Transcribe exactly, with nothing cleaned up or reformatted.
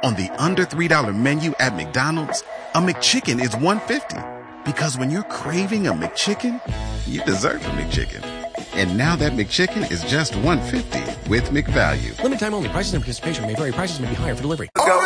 On the under three dollar menu at McDonald's, a McChicken is one dollar fifty. Because when you're craving a McChicken, you deserve a McChicken. And now that McChicken is just one dollar fifty with McValue. Limited time only. Prices and participation may vary. Prices may be higher for delivery. Let's go.